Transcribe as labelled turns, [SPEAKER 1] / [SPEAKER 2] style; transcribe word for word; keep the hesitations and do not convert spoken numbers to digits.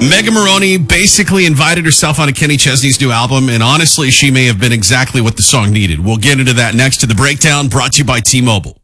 [SPEAKER 1] Megan Moroney basically invited herself onto Kenny Chesney's new album, and honestly, she may have been exactly what the song needed. We'll get into that next to the breakdown, brought to you by T-Mobile.